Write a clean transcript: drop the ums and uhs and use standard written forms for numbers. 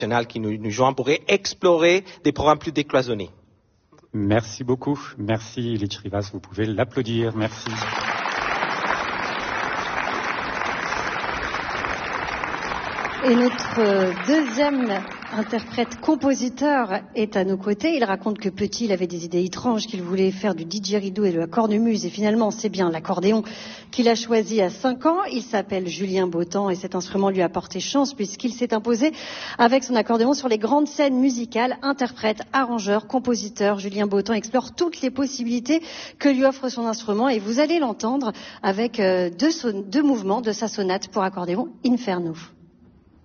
qui nous joint pourrait explorer des programmes plus décloisonnés. Merci beaucoup. Merci Illich Rivas, vous pouvez l'applaudir. Merci. Et notre deuxième interprète-compositeur est à nos côtés. Il raconte que petit, il avait des idées étranges, qu'il voulait faire du didgeridoo et de la cornemuse. Et finalement, c'est bien l'accordéon qu'il a choisi à 5 ans. Il s'appelle Julien Bautan et cet instrument lui a porté chance puisqu'il s'est imposé avec son accordéon sur les grandes scènes musicales. Interprète, arrangeur, compositeur, Julien Bautan explore toutes les possibilités que lui offre son instrument. Et vous allez l'entendre avec deux mouvements de sa sonate pour accordéon Inferno.